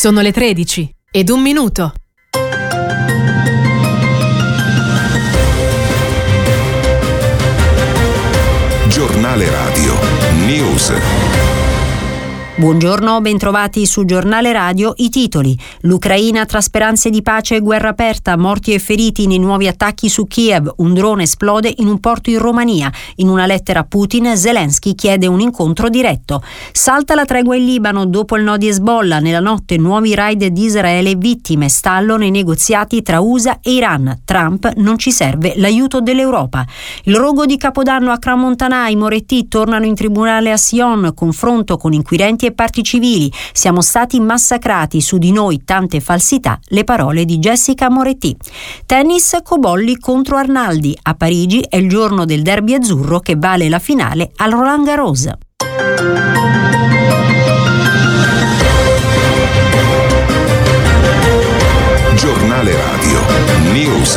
Sono le 13:01. Giornale Radio News. Buongiorno, bentrovati su Giornale Radio. I titoli: l'Ucraina tra speranze di pace e guerra aperta, morti e feriti nei nuovi attacchi su Kiev, un drone esplode in un porto in Romania. In una lettera a Putin, Zelensky chiede un incontro diretto. Salta la tregua in Libano dopo il no di Hezbollah, nella notte nuovi raid di Israele, vittime, stallo nei negoziati tra USA e Iran. Trump: non ci serve l'aiuto dell'Europa. Il rogo di Capodanno a Crans-Montana, i Moretti tornano in tribunale a Sion, confronto con inquirenti e parti civili. Siamo stati massacrati, su di noi tante falsità, le parole di Jessica Moretti. Tennis, Cobolli contro Arnaldi. A Parigi è il giorno del derby azzurro che vale la finale al Roland Garros. Giornale Radio News.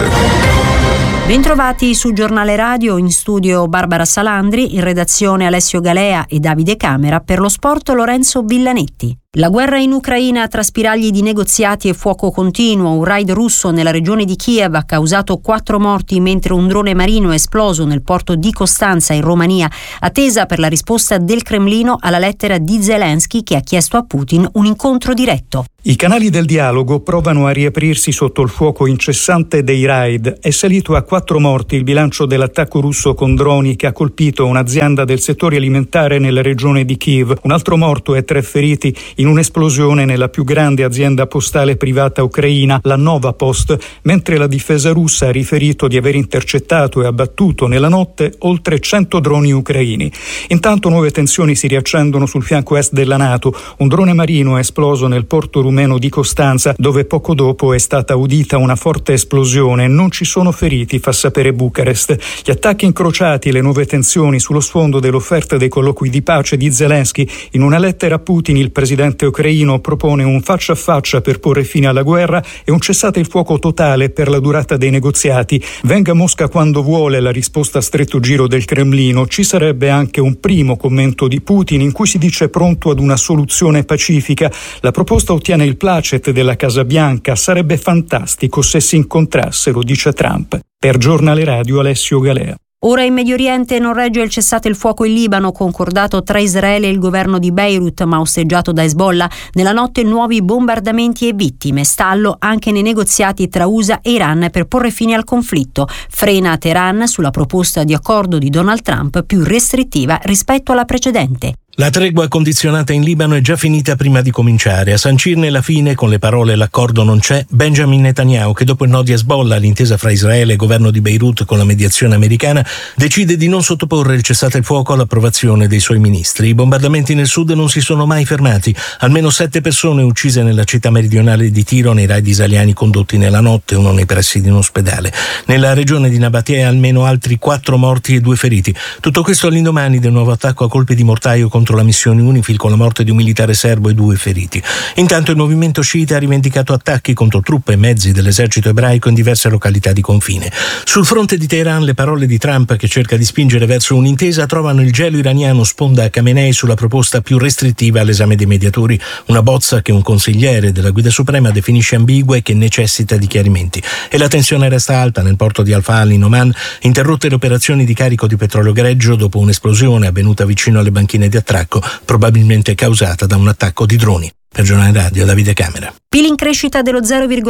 Bentrovati su Giornale Radio, in studio Barbara Salandri, in redazione Alessio Galea e Davide Camera, per lo sport Lorenzo Villanetti. La guerra in Ucraina tra spiragli di negoziati e fuoco continuo. Un raid russo nella regione di Kiev ha causato 4 morti, mentre un drone marino è esploso nel porto di Costanza in Romania, attesa per la risposta del Cremlino alla lettera di Zelensky che ha chiesto a Putin un incontro diretto. I canali del dialogo provano a riaprirsi sotto il fuoco incessante dei raid. È salito a 4 morti il bilancio dell'attacco russo con droni che ha colpito un'azienda del settore alimentare nella regione di Kiev. Un altro morto e 3 feriti in un'esplosione nella più grande azienda postale privata ucraina, la Nova Post, mentre la difesa russa ha riferito di aver intercettato e abbattuto nella notte oltre 100 droni ucraini. Intanto nuove tensioni si riaccendono sul fianco est della NATO. Un drone marino è esploso nel porto rumeno di Costanza, dove poco dopo è stata udita una forte esplosione. Non ci sono feriti, fa sapere Bucarest. Gli attacchi incrociati e le nuove tensioni sullo sfondo dell'offerta dei colloqui di pace di Zelensky. In una lettera a Putin il presidente ucraino propone un faccia a faccia per porre fine alla guerra e un cessate il fuoco totale per la durata dei negoziati. Venga Mosca quando vuole, la risposta a stretto giro del Cremlino. Ci sarebbe anche un primo commento di Putin in cui si dice pronto ad una soluzione pacifica. La proposta ottiene il placet della Casa Bianca. Sarebbe fantastico se si incontrassero, dice Trump. Per Giornale Radio Alessio Galea. Ora in Medio Oriente non regge il cessate il fuoco in Libano, concordato tra Israele e il governo di Beirut, ma osteggiato da Hezbollah. Nella notte nuovi bombardamenti e vittime, stallo anche nei negoziati tra USA e Iran per porre fine al conflitto. Frena a Teheran sulla proposta di accordo di Donald Trump più restrittiva rispetto alla precedente. La tregua condizionata in Libano è già finita prima di cominciare. A sancirne la fine, con le parole "l'accordo non c'è", Benjamin Netanyahu, che dopo il no di Hezbollah, l'intesa fra Israele e il governo di Beirut con la mediazione americana, decide di non sottoporre il cessate il fuoco all'approvazione dei suoi ministri. I bombardamenti nel sud non si sono mai fermati. Almeno 7 persone uccise nella città meridionale di Tiro nei raid israeliani condotti nella notte, uno nei pressi di un ospedale. Nella regione di Nabatea almeno altri 4 morti e 2 feriti. Tutto questo all'indomani del nuovo attacco a colpi di mortaio contro la missione UNIFIL, con la morte di un militare serbo e 2 feriti. Intanto il movimento sciita ha rivendicato attacchi contro truppe e mezzi dell'esercito ebraico in diverse località di confine. Sul fronte di Teheran le parole di Trump, che cerca di spingere verso un'intesa, trovano il gelo iraniano sponda a Khamenei sulla proposta più restrittiva all'esame dei mediatori, una bozza che un consigliere della Guida Suprema definisce ambigua e che necessita di chiarimenti. E la tensione resta alta nel porto di Al-Fahal in Oman, interrotte le operazioni di carico di petrolio greggio dopo un'esplosione avvenuta vicino alle banchine di attracco, probabilmente causata da un attacco di droni. Per Giornale Radio Davide Camera. PIL in crescita dello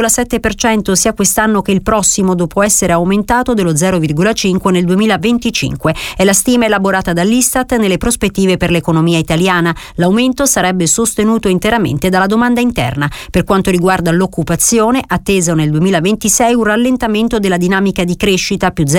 0,7% sia quest'anno che il prossimo, dopo essere aumentato dello 0,5% nel 2025. È la stima elaborata dall'Istat nelle prospettive per l'economia italiana. L'aumento sarebbe sostenuto interamente dalla domanda interna. Per quanto riguarda l'occupazione, atteso nel 2026 un rallentamento della dinamica di crescita, più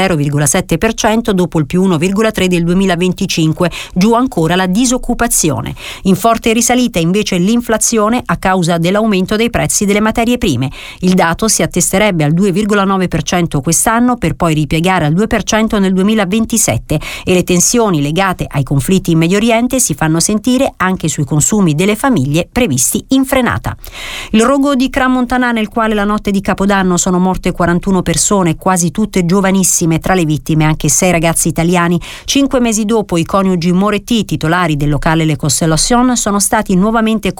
0,7% dopo il più 1,3% del 2025. Giù ancora la disoccupazione. In forte risalita invece l'inflazione a causa dell'aumento dei prezzi delle materie prime. Il dato si attesterebbe al 2,9% quest'anno, per poi ripiegare al 2% nel 2027, e le tensioni legate ai conflitti in Medio Oriente si fanno sentire anche sui consumi delle famiglie previsti in frenata. Il rogo di Crans-Montana, nel quale la notte di Capodanno sono morte 41 persone, quasi tutte giovanissime, tra le vittime anche 6 ragazzi italiani. 5 mesi dopo, i coniugi Moretti, titolari del locale Le Constellation, sono stati nuovamente convocati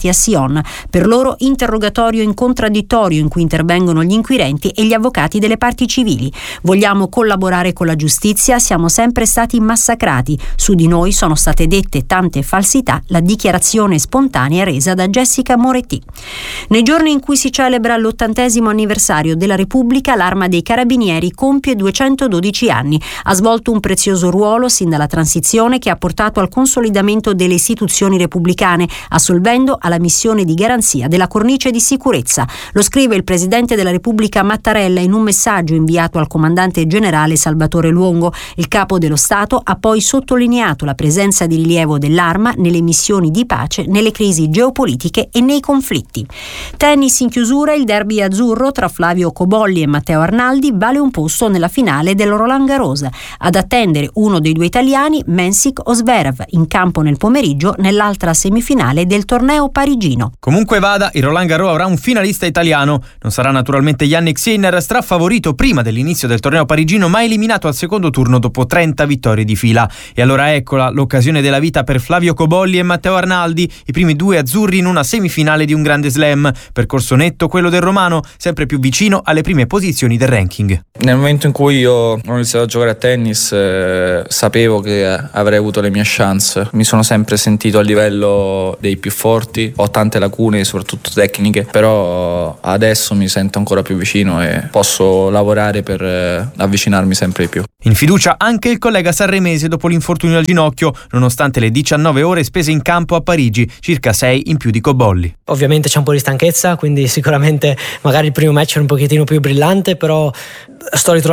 portati a Sion. Per loro interrogatorio in contraddittorio in cui intervengono gli inquirenti e gli avvocati delle parti civili. Vogliamo collaborare con la giustizia, siamo sempre stati massacrati. Su di noi sono state dette tante falsità, la dichiarazione spontanea resa da Jessica Moretti. Nei giorni in cui si celebra l'80° anniversario della Repubblica, l'Arma dei Carabinieri compie 212 anni. Ha svolto un prezioso ruolo sin dalla transizione che ha portato al consolidamento delle istituzioni repubblicane, assolvendo alla missione di garanzia della cornice di sicurezza. Lo scrive il Presidente della Repubblica Mattarella in un messaggio inviato al Comandante Generale Salvatore Luongo. Il Capo dello Stato ha poi sottolineato la presenza di rilievo dell'Arma nelle missioni di pace, nelle crisi geopolitiche e nei conflitti. Tennis in chiusura, il derby azzurro tra Flavio Cobolli e Matteo Arnaldi vale un posto nella finale del Roland Garros. Ad attendere uno dei due italiani, Mensik o Zverev, in campo nel pomeriggio nell'altra semifinale del torneo parigino. Comunque vada, il Roland Garros avrà un finalista italiano. Non sarà naturalmente Jannik Sinner, strafavorito prima dell'inizio del torneo parigino, ma eliminato al secondo turno dopo 30 vittorie di fila. E allora eccola l'occasione della vita per Flavio Cobolli e Matteo Arnaldi, i primi due azzurri in una semifinale di un grande slam. Percorso netto quello del romano, sempre più vicino alle prime posizioni del ranking. Nel momento in cui io ho iniziato a giocare a tennis sapevo che avrei avuto le mie chance. Mi sono sempre sentito a livello dei più forti, ho tante lacune soprattutto tecniche, però adesso mi sento ancora più vicino e posso lavorare per avvicinarmi sempre di più. In fiducia anche il collega sanremese dopo l'infortunio al ginocchio, nonostante le 19 ore spese in campo a Parigi, circa 6 in più di Cobolli. Ovviamente c'è un po' di stanchezza, quindi sicuramente magari il primo match era un pochettino più brillante, però sto ritrovando